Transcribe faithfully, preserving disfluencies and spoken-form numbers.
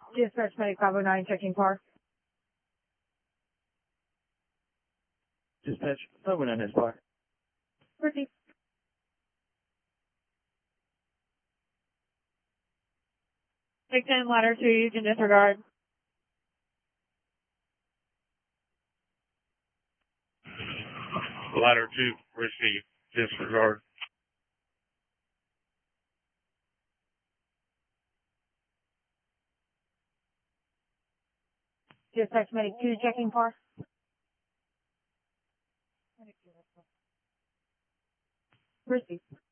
Dispatch Medic five oh nine checking car. Dispatch five oh nine has bar. Proceed. six ten ladder two, you can disregard. Ladder two, receive, disregard. Dispatch Medic two checking car. Proceed.